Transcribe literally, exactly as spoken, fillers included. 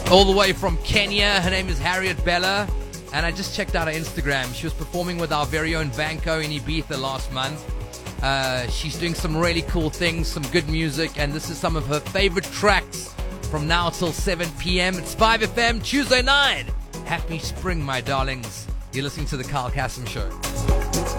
all the way from Kenya. Her name is Harriet Bella, and I just checked out her Instagram. She was performing with our very own Vanco in Ibiza last month. Uh, she's doing some really cool things, some good music, and this is some of her favorite tracks from now till seven p.m. It's five F M, Tuesday night. Happy spring, my darlings. You're listening to The Kyle Kassem Show.